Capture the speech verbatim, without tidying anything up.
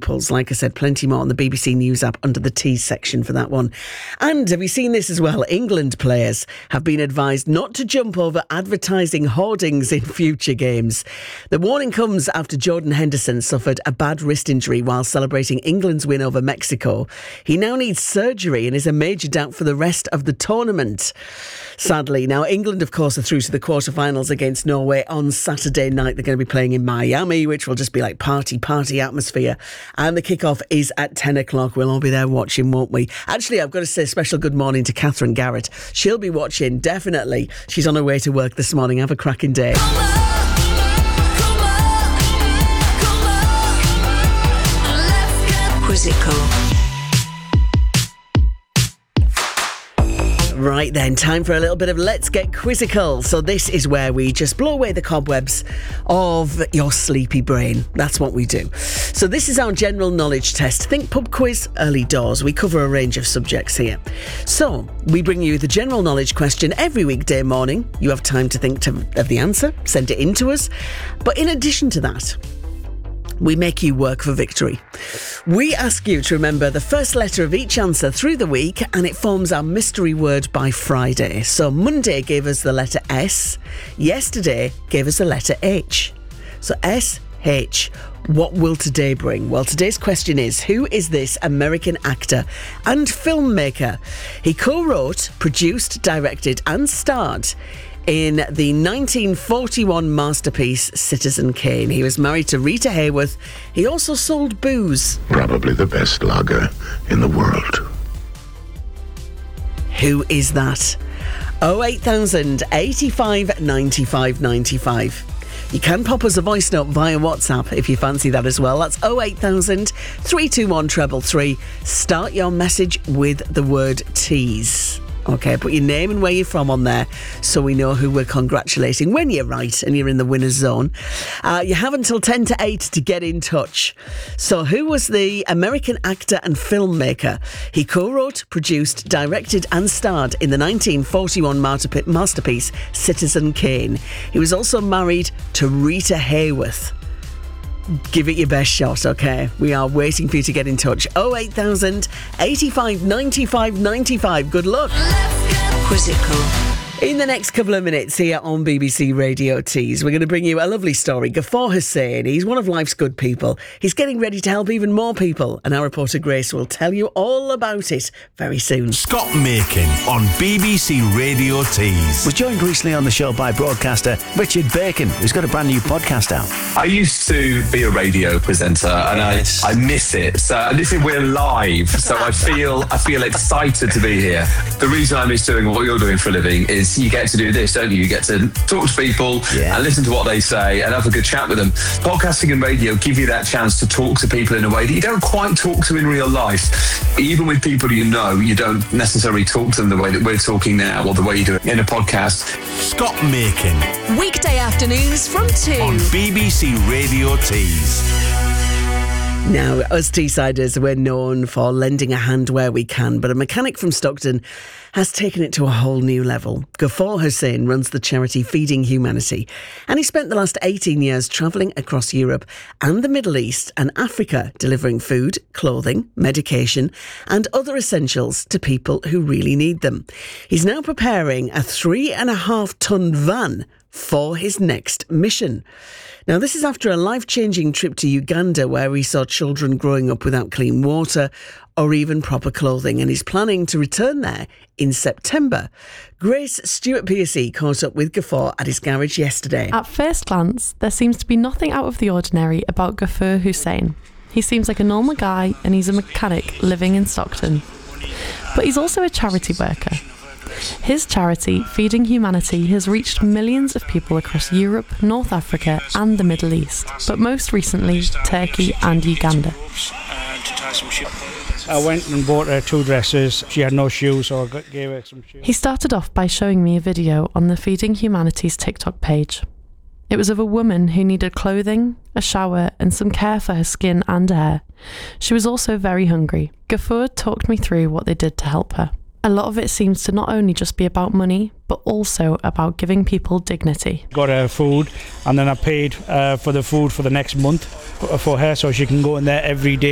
quadruples. Like I said, plenty more on the B B C News app under the Tees section for that one. And have you seen this as well? England players have been advised not to jump over advertising hoardings in future games. The warning comes after Jordan Henderson suffered a bad wrist injury while celebrating England's win over Mexico. He now needs surgery and is a major doubt for the rest of the tournament, sadly. Now, England, of course, are through to the quarterfinals against Norway on Saturday night. They're going to be playing in Miami, which will just be like party, party atmosphere. And the kickoff is at ten o'clock. We'll all be there watching, won't we? Actually, I've got to say a special good morning to Catherine Garrett. She'll be watching, definitely. She's on her way to work this morning. Have a cracking day. Quizzical. Right then, time for a little bit of Let's Get Quizzical. So this is where we just blow away the cobwebs of your sleepy brain. That's what we do. So this is our general knowledge test. Think pub quiz, early doors. We cover a range of subjects here. So we bring you the general knowledge question every weekday morning. You have time to think to, of the answer, send it in to us. But in addition to that, we make you work for victory. We ask you to remember the first letter of each answer through the week, and it forms our mystery word by Friday. So Monday gave us the letter S. Yesterday gave us the letter H. So S, H. What will today bring? Well, today's question is, who is this American actor and filmmaker? He co-wrote, produced, directed and starred in the nineteen forty-one masterpiece Citizen Kane. He was married to Rita Hayworth. He also sold booze. Probably the best lager in the world. Who is that? oh eight thousand, eighty-five, ninety-five, ninety-five. You can pop us a voice note via WhatsApp if you fancy that as well. That's oh eight thousand, three two one, three three three. Start your message with the word tease. Okay, put your name and where you're from on there so we know who we're congratulating when you're right and you're in the winner's zone. Uh, you have until ten to eight to get in touch. So who was the American actor and filmmaker? He co-wrote, produced, directed and starred in the nineteen forty-one masterpiece Citizen Kane. He was also married to Rita Hayworth. Give it your best shot, okay? We are waiting for you to get in touch. oh eight thousand, eighty-five, ninety-five, ninety-five. Good luck. Quizzical. In the next couple of minutes here on B B C Radio Tees, we're going to bring you a lovely story. Ghaffar Hussain, he's one of life's good people. He's getting ready to help even more people, and our reporter Grace will tell you all about it very soon. Scott Makin on B B C Radio Tees. Was joined recently on the show by broadcaster Richard Bacon, who's got a brand new podcast out. I used to be a radio presenter, and yes. I, I miss it. So this is we're live, so I feel I feel excited to be here. The reason I miss doing what you're doing for a living is you get to do this, don't you? You get to talk to people yeah. and listen to what they say and have a good chat with them. Podcasting and radio give you that chance to talk to people in a way that you don't quite talk to in real life. Even with people you know, you don't necessarily talk to them the way that we're talking now or the way you do it in a podcast. Scott Makin. Weekday afternoons from two. On B B C Radio Tees. Now, us Teessiders, we're known for lending a hand where we can, but a mechanic from Stockton has taken it to a whole new level. Ghaffar Hussain runs the charity Feeding Humanity, and he spent the last eighteen years travelling across Europe and the Middle East and Africa, delivering food, clothing, medication and other essentials to people who really need them. He's now preparing a three and a half tonne van for his next mission. Now, this is after a life-changing trip to Uganda where he saw children growing up without clean water or even proper clothing, and he's planning to return there in September. Grace Stewart-Piercy caught up with Ghaffar at his garage yesterday. At first glance, there seems to be nothing out of the ordinary about Ghaffar Hussain. He seems like a normal guy and he's a mechanic living in Stockton. But he's also a charity worker. His charity, Feeding Humanity, has reached millions of people across Europe, North Africa and the Middle East, but most recently Turkey and Uganda. I went and bought her two dresses. She had no shoes, so I gave her some shoes. He started off by showing me a video on the Feeding Humanity's TikTok page. It was of a woman who needed clothing, a shower and some care for her skin and hair. She was also very hungry. Ghaffar talked me through what they did to help her. A lot of it seems to not only just be about money, but also about giving people dignity. Got her food, and then I paid uh, for the food for the next month for her, so she can go in there every day.